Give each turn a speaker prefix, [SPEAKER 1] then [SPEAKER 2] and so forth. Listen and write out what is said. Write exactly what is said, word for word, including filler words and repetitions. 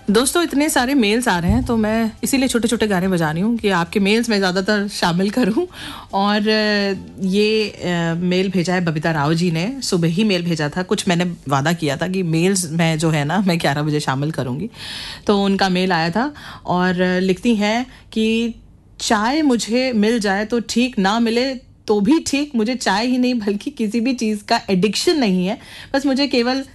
[SPEAKER 1] दोस्तों इतने सारे मेल्स आ रहे हैं तो मैं इसीलिए छोटे छोटे गाने बजा रही हूँ कि आपके मेल्स में ज़्यादातर शामिल करूँ। और ये मेल भेजा है बबीता राव जी ने, सुबह ही मेल भेजा था। कुछ मैंने वादा किया था कि मेल्स में जो है ना मैं ग्यारह बजे शामिल करूँगी, तो उनका मेल आया था और लिखती हैं कि चाय मुझे मिल जाए तो ठीक, ना मिले तो भी ठीक, मुझे चाय ही नहीं बल्कि किसी भी चीज़ का एडिक्शन नहीं है, बस मुझे केवल